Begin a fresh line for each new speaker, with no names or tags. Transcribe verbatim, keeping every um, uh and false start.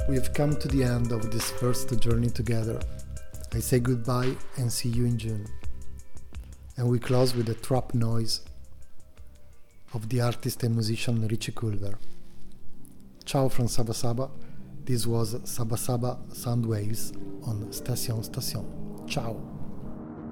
We have come to the end of this first journey together. I say goodbye and see you in June. And we close with the trap noise of the artist and musician Richie Culver. Ciao from Saba Saba. This was Saba Saba Sound Waves on Station Station. Ciao.